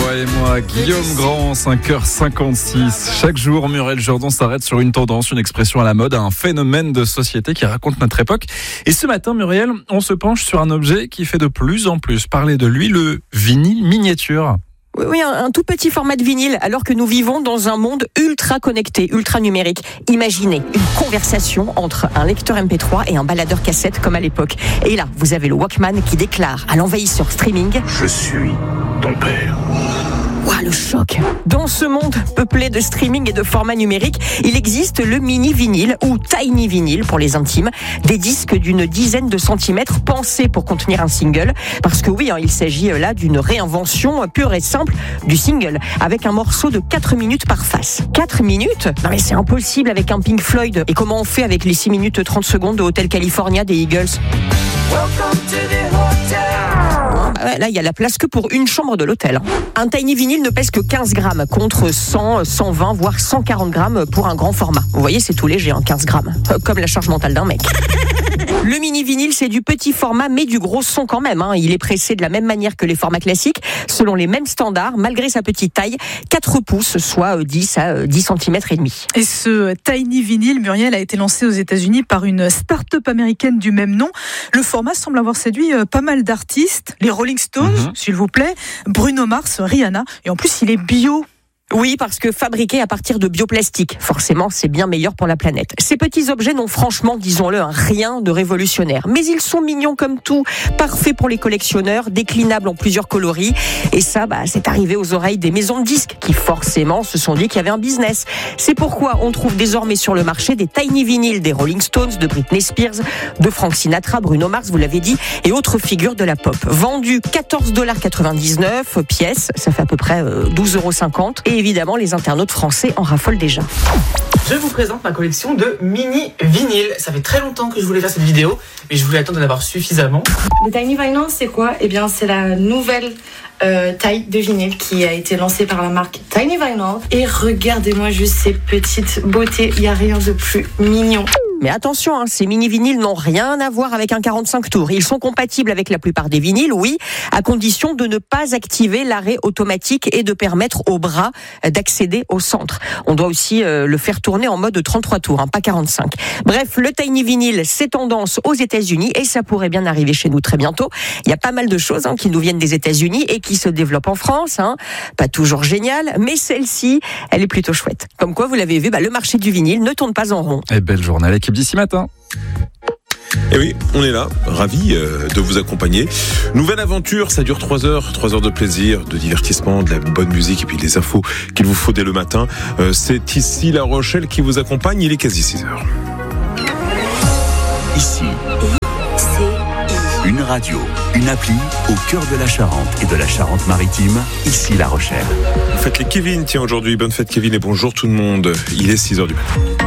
Toi et moi, Guillaume Grand, 5h56. Chaque jour, Muriel Jourdan s'arrête sur une tendance, une expression à la mode, un phénomène de société qui raconte notre époque. Et ce matin, Muriel, on se penche sur un objet qui fait de plus en plus parler de lui, le vinyle miniature. Oui, un tout petit format de vinyle, alors que nous vivons dans un monde ultra connecté, ultra numérique. Imaginez une conversation entre un lecteur MP3 et un baladeur cassette comme à l'époque. Et là, vous avez le Walkman qui déclare à l'envahisseur streaming: Je suis ton père. Ouah, le choc. Dans ce monde peuplé de streaming et de formats numériques, il existe le mini vinyle ou tiny vinyle pour les intimes, des disques d'une dizaine de centimètres pensés pour contenir un single. Parce que oui, il s'agit là d'une réinvention pure et simple du single, avec un morceau de 4 minutes par face. 4 minutes ? Non mais c'est impossible avec un Pink Floyd. Et comment on fait avec les 6 minutes 30 secondes de Hotel California des Eagles ? Là, il y a la place que pour une chambre de l'hôtel. Un tiny vinyle ne pèse que 15 grammes contre 100, 120, voire 140 grammes pour un grand format. Vous voyez, c'est tout léger, 15 grammes. Comme la charge mentale d'un mec. Le mini vinyle, c'est du petit format, mais du gros son quand même. Il est pressé de la même manière que les formats classiques, selon les mêmes standards, malgré sa petite taille, 4 pouces, soit 10 à 10 cm et demi. Et ce tiny vinyle, Muriel, a été lancé aux États-Unis par une start-up américaine du même nom. Le format semble avoir séduit pas mal d'artistes, les Rolling Stones, s'il vous plaît, Bruno Mars, Rihanna, et en plus il est bio. Oui, parce que fabriqué à partir de bioplastique, forcément, c'est bien meilleur pour la planète. Ces petits objets n'ont franchement, disons-le, rien de révolutionnaire. Mais ils sont mignons comme tout, parfaits pour les collectionneurs, déclinables en plusieurs coloris. Et ça, c'est arrivé aux oreilles des maisons de disques qui, forcément, se sont dit qu'il y avait un business. C'est pourquoi on trouve désormais sur le marché des tiny vinyles des Rolling Stones, de Britney Spears, de Frank Sinatra, Bruno Mars, vous l'avez dit, et autres figures de la pop. Vendus $14,99 pièce, ça fait à peu près 12,50 €. Et évidemment, les internautes français en raffolent déjà. Je vous présente ma collection de mini vinyles. Ça fait très longtemps que je voulais faire cette vidéo, mais je voulais attendre d'en avoir suffisamment. Le tiny vinyl, c'est quoi ? Eh bien, c'est la nouvelle taille de vinyle qui a été lancée par la marque Tiny Vinyl. Et regardez-moi juste ces petites beautés. Il n'y a rien de plus mignon. Mais attention, ces mini-vinyles n'ont rien à voir avec un 45 tours. Ils sont compatibles avec la plupart des vinyles, oui, à condition de ne pas activer l'arrêt automatique et de permettre au bras d'accéder au centre. On doit aussi le faire tourner en mode 33 tours, pas 45. Bref, le tiny vinyle, c'est tendance aux États-Unis et ça pourrait bien arriver chez nous très bientôt. Il y a pas mal de choses qui nous viennent des États-Unis et qui se développent en France. Pas toujours génial, mais celle-ci, elle est plutôt chouette. Comme quoi, vous l'avez vu, le marché du vinyle ne tourne pas en rond. Et belle journée à l'équipe d'ici matin. Et oui, on est là, ravis de vous accompagner. Nouvelle aventure, ça dure 3 heures de plaisir, de divertissement, de la bonne musique et puis des infos qu'il vous faut dès le matin. C'est ici La Rochelle qui vous accompagne, il est quasi 6 heures. Ici, une radio, une appli au cœur de la Charente et de la Charente-Maritime, ici La Rochelle. Faites les Kevin, tiens aujourd'hui, bonne fête Kevin et bonjour tout le monde, il est 6 heures du matin.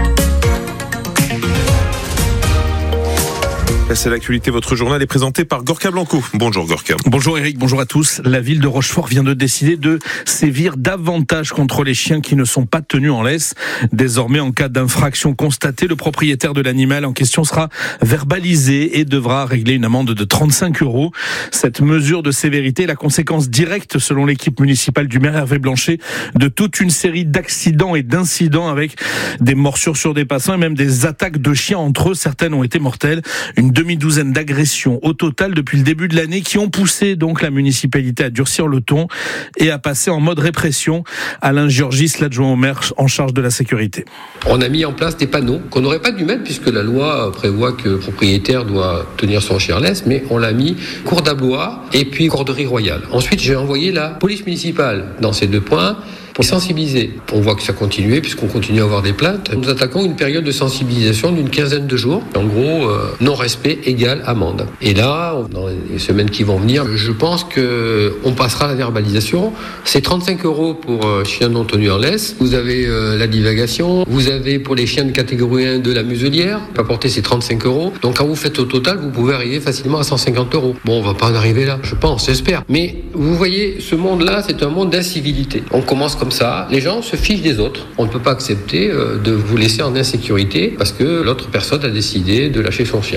C'est l'actualité, votre journal est présenté par Gorka Blanco. Bonjour Gorka. Bonjour Eric, bonjour à tous. La ville de Rochefort vient de décider de sévir davantage contre les chiens qui ne sont pas tenus en laisse. Désormais, en cas d'infraction constatée, le propriétaire de l'animal en question sera verbalisé et devra régler une amende de 35 €. Cette mesure de sévérité est la conséquence directe, selon l'équipe municipale du maire Hervé Blanchet, de toute une série d'accidents et d'incidents avec des morsures sur des passants et même des attaques de chiens entre eux. Certaines ont été mortelles. Une demi-douzaine d'agressions au total depuis le début de l'année qui ont poussé donc la municipalité à durcir le ton et à passer en mode répression. Alain Georgis, l'adjoint au maire en charge de la sécurité. On a mis en place des panneaux qu'on n'aurait pas dû mettre puisque la loi prévoit que le propriétaire doit tenir son chien en laisse, mais on l'a mis cour d'abois et puis corderie royale. Ensuite, j'ai envoyé la police municipale dans ces 2 points pour sensibiliser. On voit que ça continue puisqu'on continue à avoir des plaintes. Nous attaquons une période de sensibilisation d'une 15aine de jours. En gros, non-respect égale amende. Et là, dans les semaines qui vont venir, je pense qu'on passera à la verbalisation. C'est 35 € pour chien non tenu en laisse. Vous avez la divagation. Vous avez pour les chiens de catégorie 1 de la muselière. Pas porter c'est 35 €. Donc quand vous faites au total, vous pouvez arriver facilement à 150 €. Bon, on va pas en arriver là, je pense, j'espère. Mais vous voyez, ce monde-là, c'est un monde d'incivilité. On commence comme ça, les gens se fichent des autres. On ne peut pas accepter de vous laisser en insécurité parce que l'autre personne a décidé de lâcher son chien.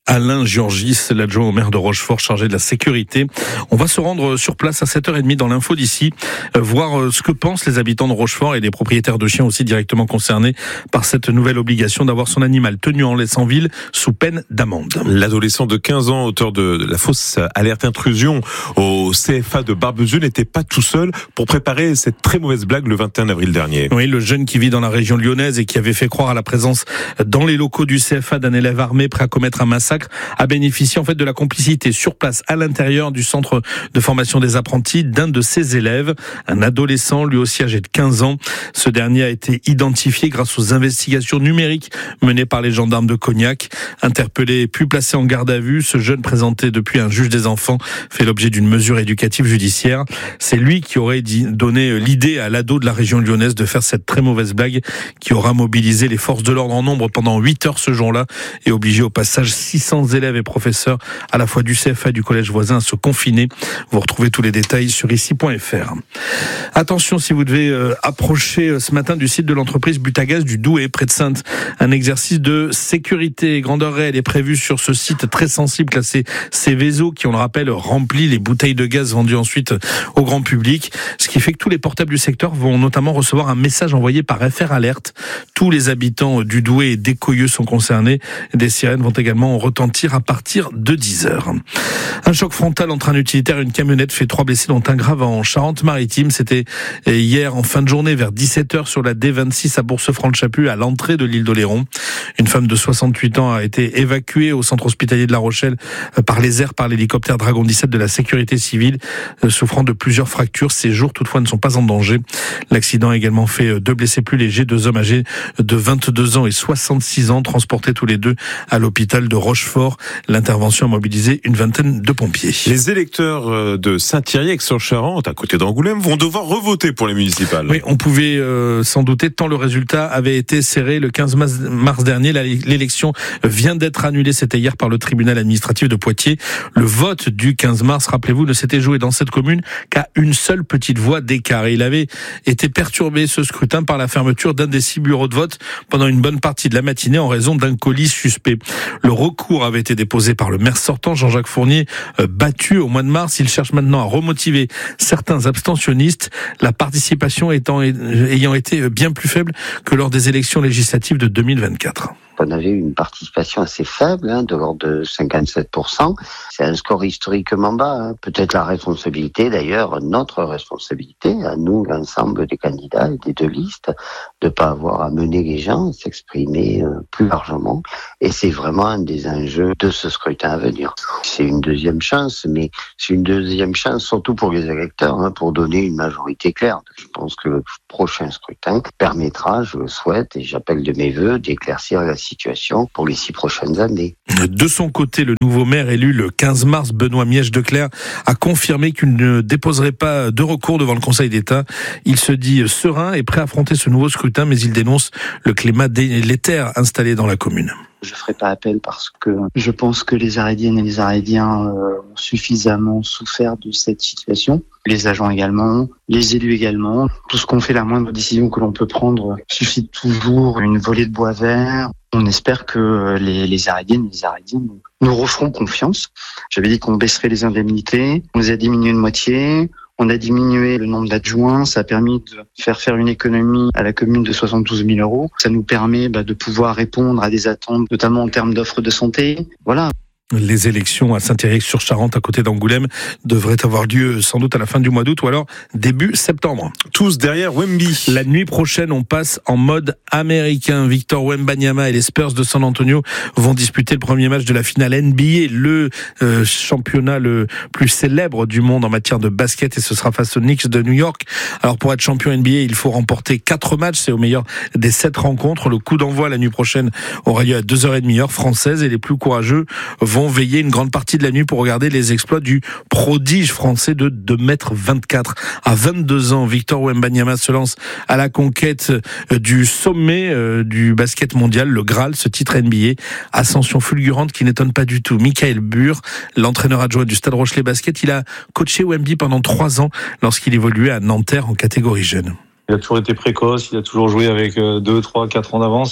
Alain Georgis, l'adjoint au maire de Rochefort chargé de la sécurité. On va se rendre sur place à 7h30 dans l'info d'ici, voir ce que pensent les habitants de Rochefort et les propriétaires de chiens aussi directement concernés par cette nouvelle obligation d'avoir son animal tenu en laisse en ville sous peine d'amende. L'adolescent de 15 ans, auteur de la fausse alerte intrusion au CFA de Barbezieux, n'était pas tout seul pour préparer cette très mauvaise blague le 21 avril dernier. Oui, le jeune qui vit dans la région lyonnaise et qui avait fait croire à la présence dans les locaux du CFA d'un élève armé prêt à commettre un massacre a bénéficié en fait de la complicité sur place à l'intérieur du centre de formation des apprentis d'un de ses élèves, un adolescent lui aussi âgé de 15 ans. Ce dernier a été identifié grâce aux investigations numériques menées par les gendarmes de Cognac. Interpellé puis placé en garde à vue, ce jeune présenté depuis un juge des enfants fait l'objet d'une mesure éducative judiciaire. C'est lui qui aurait donné l'idée à l'ado de la région lyonnaise de faire cette très mauvaise blague qui aura mobilisé les forces de l'ordre en nombre pendant 8 heures ce jour-là et obligé au passage 600 élèves et professeurs à la fois du CFA et du collège voisin à se confiner. Vous retrouvez tous les détails sur ici.fr. Attention si vous devez approcher ce matin du site de l'entreprise Butagaz du Douai près de Saintes. Un exercice de sécurité grandeur réelle est prévu sur ce site très sensible classé Céveso qui, on le rappelle, remplit les bouteilles de gaz vendues ensuite au grand public. Ce qui fait que tous les portables du secteur vont notamment recevoir un message envoyé par FR Alert. Tous les habitants du Douai et d'Écoyeux sont concernés. Des sirènes vont également retentir à partir de 10h. Un choc frontal entre un utilitaire et une camionnette fait 3 blessés dont un grave en Charente-Maritime. C'était hier en fin de journée vers 17h sur la D26 à Bourse-Franc-le-Chapu à l'entrée de l'île d'Oléron. Une femme de 68 ans a été évacuée au centre hospitalier de La Rochelle par les airs par l'hélicoptère Dragon 17 de la sécurité civile, souffrant de plusieurs fractures. Ses jours toutefois ne sont pas en danger. L'accident a également fait 2 blessés plus légers, 2 hommes âgés de 22 ans et 66 ans transportés tous les deux à l'hôpital de Rochefort. L'intervention a mobilisé une vingtaine de pompiers. Les électeurs de Saint-Thierry-Aix-en-Charente, à côté d'Angoulême, vont devoir revoter pour les municipales. Oui, on pouvait s'en douter tant le résultat avait été serré le 15 mars dernier. L'élection vient d'être annulée, c'était hier par le tribunal administratif de Poitiers. Le vote du 15 mars, rappelez-vous, ne s'était joué dans cette commune qu'à une seule petite voix d'écart. Et il avait été perturbé, ce scrutin, par la fermeture d'un des 6 bureaux de vote pendant une bonne partie de la matinée en raison d'un colis suspect. Le recours avait été déposé par le maire sortant, Jean-Jacques Fournier, battu au mois de mars. Il cherche maintenant à remotiver certains abstentionnistes, la participation ayant été bien plus faible que lors des élections législatives de 2024. On avait une participation assez faible, de l'ordre de 57%. C'est un score historiquement bas. Peut-être la responsabilité, d'ailleurs, notre responsabilité, à nous, l'ensemble des candidats et des 2 listes, de pas avoir à mener les gens, s'exprimer plus largement. Et c'est vraiment un des enjeux de ce scrutin à venir. C'est une deuxième chance, mais c'est une deuxième chance surtout pour les électeurs, pour donner une majorité claire. Je pense que le prochain scrutin permettra, je le souhaite, et j'appelle de mes vœux, d'éclaircir la situation pour les 6 prochaines années. De son côté, le nouveau maire élu le 15 mars, Benoît Miège-Declercq, a confirmé qu'il ne déposerait pas de recours devant le Conseil d'État. Il se dit serein et prêt à affronter ce nouveau scrutin, mais il dénonce le climat délétère installé dans la commune. Je ferai pas appel parce que je pense que les Arédiennes et les Arédiens ont suffisamment souffert de cette situation. Les agents également, les élus également. Tout ce qu'on fait, la moindre décision que l'on peut prendre suscite toujours une volée de bois vert. On espère que les Arédiennes et les Arédiens nous referont confiance. J'avais dit qu'on baisserait les indemnités. On les a diminuées de moitié. On a diminué le nombre d'adjoints, ça a permis de faire une économie à la commune de 72 000 euros. Ça nous permet de pouvoir répondre à des attentes, notamment en termes d'offres de santé. Voilà. Les élections à Saint-Thierry-sur-Charente, à côté d'Angoulême, devraient avoir lieu sans doute à la fin du mois d'août ou alors début septembre. Tous derrière Wemby. La nuit prochaine, on passe en mode américain. Victor Wembanyama et les Spurs de San Antonio vont disputer le premier match de la finale NBA, le championnat le plus célèbre du monde en matière de basket, et ce sera face aux Knicks de New York. Alors pour être champion NBA, il faut remporter 4 matchs, c'est au meilleur des 7 rencontres. Le coup d'envoi la nuit prochaine aura lieu à 2h30 heure française, et les plus courageux vont veiller une grande partie de la nuit pour regarder les exploits du prodige français de 2,24 m. À 22 ans, Victor Wembanyama se lance à la conquête du sommet du basket mondial, le Graal, ce titre NBA. Ascension fulgurante qui n'étonne pas du tout. Michael Bure, l'entraîneur adjoint du Stade Rochelet Basket, il a coaché Wemby pendant 3 ans lorsqu'il évoluait à Nanterre en catégorie jeune. Il a toujours été précoce, il a toujours joué avec 2, 3, 4 ans d'avance, et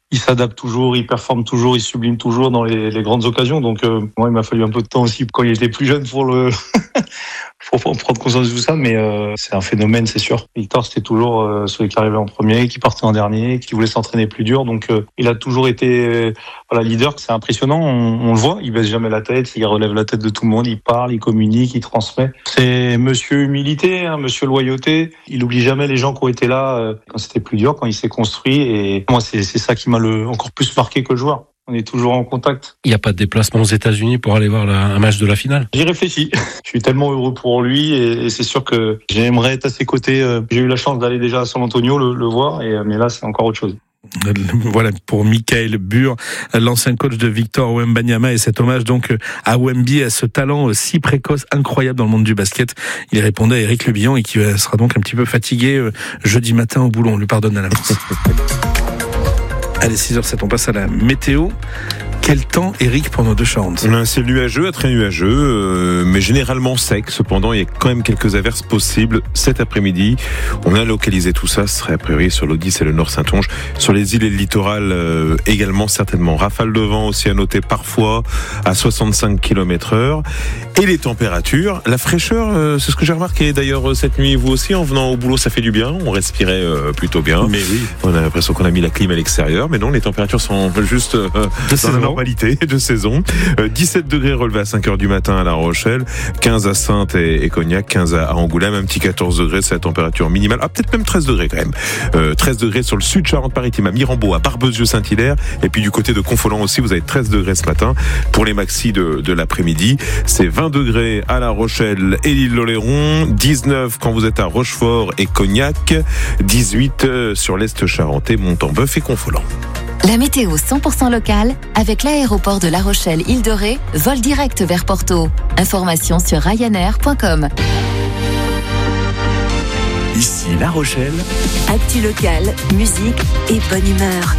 il s'adapte toujours, il performe toujours, il sublime toujours dans les grandes occasions. Donc moi, il m'a fallu un peu de temps aussi quand il était plus jeune pour le pour prendre conscience de tout ça, mais c'est un phénomène, c'est sûr. Victor, c'était toujours celui qui arrivait en premier, qui partait en dernier, qui voulait s'entraîner plus dur. Donc il a toujours été leader. C'est impressionnant, on le voit, il baisse jamais la tête, il relève la tête de tout le monde, il parle, il communique, il transmet. C'est monsieur humilité, monsieur loyauté. Il oublie jamais les gens qui ont été là quand c'était plus dur, quand il s'est construit. Et moi, c'est ça qui m'a encore plus marqué que le joueur. On est toujours en contact. Il n'y a pas de déplacement aux États-Unis pour aller voir un match de la finale? J'y réfléchis. Je suis tellement heureux pour lui et c'est sûr que j'aimerais être à ses côtés. J'ai eu la chance d'aller déjà à San Antonio le voir, mais là, c'est encore autre chose. Voilà pour Michael Bure, l'ancien coach de Victor Wembanyama, et cet hommage donc à Wemby, à ce talent si précoce, incroyable dans le monde du basket. Il répondait à Éric Le Bihan et qui sera donc un petit peu fatigué jeudi matin au boulot. On lui pardonne à l'avance. Allez, 6h07, on passe à la météo. Quel temps, Eric, pour nos deux Charentes? On a un ciel nuageux, à très nuageux, mais généralement sec. Cependant, il y a quand même quelques averses possibles cet après-midi. On a localisé tout ça, ce serait a priori sur l'Odysse et le Nord Saintonge. Sur les îles et le littoral également, certainement. Rafale de vent aussi à noter parfois à 65 km/h. Et les températures, la fraîcheur, c'est ce que j'ai remarqué d'ailleurs cette nuit. Vous aussi, en venant au boulot, ça fait du bien. On respirait plutôt bien. Mais oui. On a l'impression qu'on a mis la clim à l'extérieur. Mais non, les températures sont juste dans la normalité de saison. 17 degrés relevés à 5h du matin à La Rochelle, 15 à Saintes et Cognac, 15 à Angoulême, un petit 14 degrés, c'est la température minimale. Peut-être même 13 degrés quand même. 13 degrés sur le sud Charente-Maritime, à Mirambeau, à Barbezieux-Saint-Hilaire. Et puis du côté de Confolens aussi, vous avez 13 degrés ce matin. Pour les maxis de l'après-midi, c'est 20 degrés à La Rochelle et l'île d'Oléron, 19 quand vous êtes à Rochefort et Cognac, 18 sur l'Est charentais, Montembeuf et Confolens. La météo 100% locale avec l'aéroport de La Rochelle Île de Ré, vol direct vers Porto. Information sur ryanair.com. Ici La Rochelle. Actu locale, musique et bonne humeur.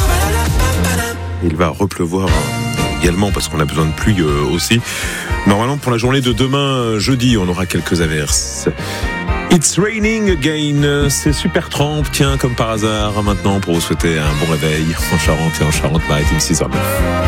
Il va repleuvoir également parce qu'on a besoin de pluie aussi. Normalement pour la journée de demain jeudi, on aura quelques averses. It's raining again, c'est Super Tramp, tiens, comme par hasard, maintenant, pour vous souhaiter un bon réveil en Charente et en Charente-Maritime, 6h09.